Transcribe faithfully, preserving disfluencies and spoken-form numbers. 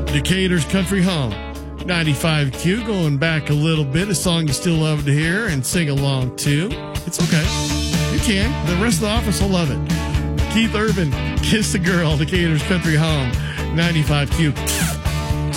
Decatur's Country Home. ninety-five Q, going back a little bit. A song you still love to hear and sing along to. It's okay. You can. The rest of the office will love it. Keith Urban, Kiss the Girl, Decatur's Country Home. ninety-five Q.